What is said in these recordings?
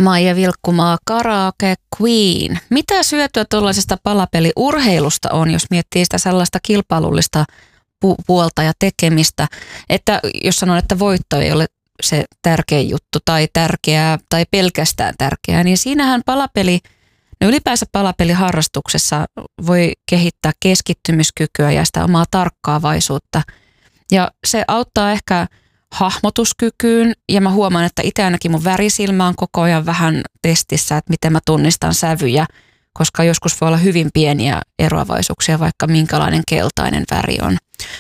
Maija Vilkkumaa, Karaoke Queen. Mitä hyötyä tuollaisesta palapeliurheilusta on, jos miettii sitä sellaista kilpailullista puolta ja tekemistä, että jos sanon, että voitto ei ole se tärkein juttu tai tärkeää tai pelkästään tärkeää, niin siinähän ylipäänsä palapeliharrastuksessa voi kehittää keskittymiskykyä ja sitä omaa tarkkaavaisuutta. Ja se auttaa ehkä hahmotuskykyyn ja mä huomaan, että itse ainakin mun värisilmä on koko ajan vähän testissä, että miten mä tunnistan sävyjä, koska joskus voi olla hyvin pieniä eroavaisuuksia, vaikka minkälainen keltainen väri on.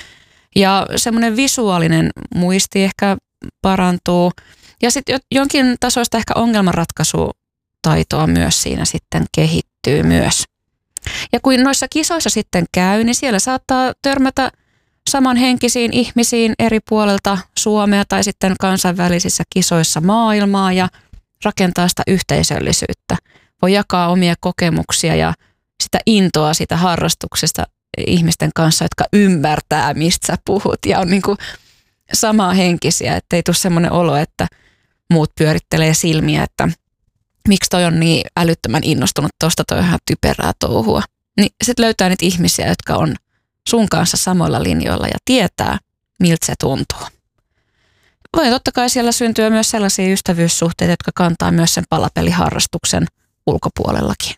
Ja semmoinen visuaalinen muisti ehkä parantuu ja sitten jonkin tasoista ehkä ongelmanratkaisutaitoa myös siinä sitten kehittyy myös. Ja kun noissa kisoissa sitten käy, niin siellä saattaa törmätä samanhenkisiin ihmisiin eri puolelta Suomea tai sitten kansainvälisissä kisoissa maailmaa ja rakentaa sitä yhteisöllisyyttä. Voi jakaa omia kokemuksia ja sitä intoa siitä harrastuksesta ihmisten kanssa, jotka ymmärtää, mistä sä puhut ja on niin kuin samanhenkisiä, ettei tule semmoinen olo, että muut pyörittelee silmiä, että miksi toi on niin älyttömän innostunut tuosta, toi on ihan typerää touhua. Niin sitten löytää niitä ihmisiä, jotka on sun kanssa samoilla linjoilla ja tietää, miltä se tuntuu. Voi totta kai siellä syntyä myös sellaisia ystävyyssuhteita, jotka kantaa myös sen palapeliharrastuksen ulkopuolellakin.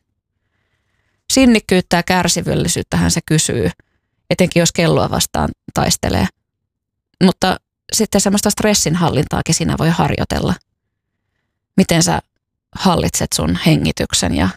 Sinnikkyyttä ja kärsivällisyyttähän se kysyy, etenkin jos kelloa vastaan taistelee. Mutta sitten semmoista stressinhallintaakin siinä voi harjoitella. Miten sä hallitset sun hengityksen ja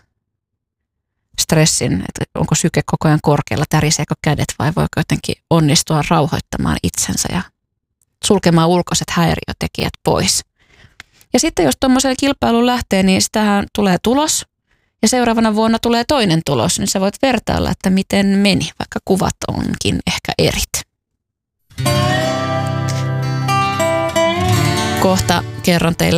stressin, että onko syke koko ajan korkealla, täriseekö kädet vai voiko jotenkin onnistua rauhoittamaan itsensä ja sulkemaan ulkoiset häiriötekijät pois. Ja sitten jos tuommoiselle kilpailuun lähtee, niin sitähän tulee tulos ja seuraavana vuonna tulee toinen tulos, niin sä voit vertailla, että miten meni, vaikka kuvat onkin ehkä erit. Kohta kerron teille